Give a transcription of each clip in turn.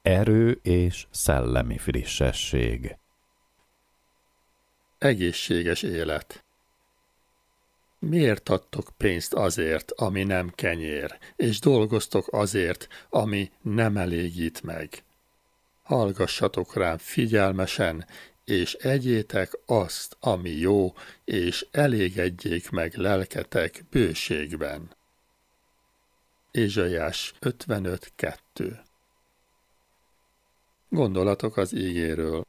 Erő és szellemi frissesség. Egészséges élet. Miért adtok pénzt azért, ami nem kenyér, és dolgoztok azért, ami nem elégít meg? Hallgassatok rám figyelmesen, és egyétek azt, ami jó, és elégedjék meg lelketek bőségben. Ézsaiás 55:2. Gondolatok az ígéről.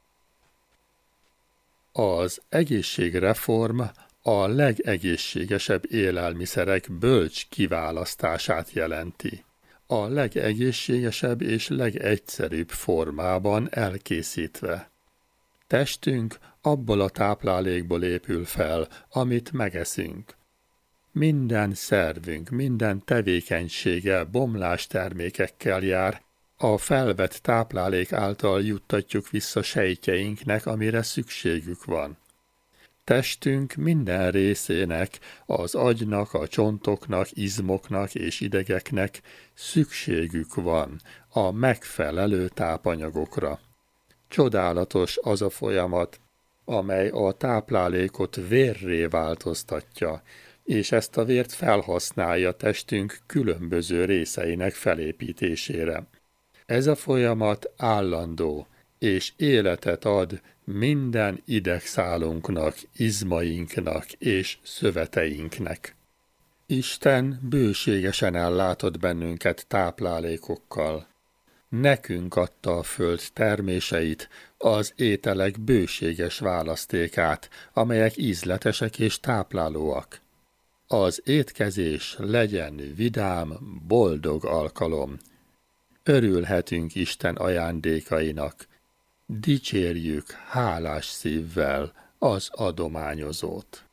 Az egészségreform a legegészségesebb élelmiszerek bölcs kiválasztását jelenti. A legegészségesebb és legegyszerűbb formában elkészítve. Testünk abból a táplálékból épül fel, amit megeszünk. Minden szervünk, minden tevékenysége bomlástermékekkel jár, a felvett táplálék által juttatjuk vissza sejtjeinknek, amire szükségük van. Testünk minden részének, az agynak, a csontoknak, izmoknak és idegeknek szükségük van a megfelelő tápanyagokra. Csodálatos az a folyamat, amely a táplálékot vérré változtatja, és ezt a vért felhasználja testünk különböző részeinek felépítésére. Ez a folyamat állandó, és életet ad minden idegszálunknak, izmainknak és szöveteinknek. Isten bőségesen ellátott bennünket táplálékokkal. Nekünk adta a föld terméseit, az ételek bőséges választékát, amelyek ízletesek és táplálóak. Az étkezés legyen vidám, boldog alkalom. Örülhetünk Isten ajándékainak. Dicsérjük hálás szívvel az adományozót.